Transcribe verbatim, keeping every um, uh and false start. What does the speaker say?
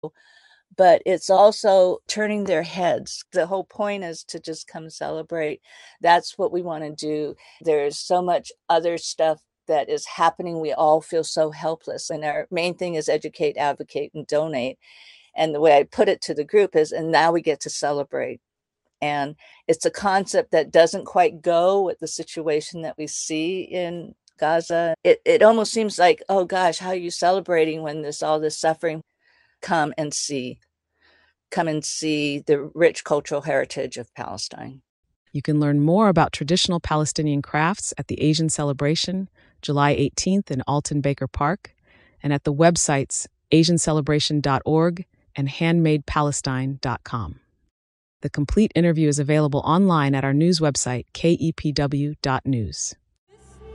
But it's also turning their heads. The whole point is to just come celebrate. That's what we wanna do. There's so much other stuff that is happening. We all feel so helpless, and our main thing is educate, advocate, and donate. And the way I put it to the group is, and now we get to celebrate. And it's a concept that doesn't quite go with the situation that we see in Gaza. It it almost seems like, "Oh gosh, how are you celebrating when there's all this suffering?" Come and see. Come and see the rich cultural heritage of Palestine. You can learn more about traditional Palestinian crafts at the Asian Celebration, July eighteenth in Alton Baker Park, and at the websites asian celebration dot org and handmade palestine dot com. The complete interview is available online at our news website, k e p w dot news.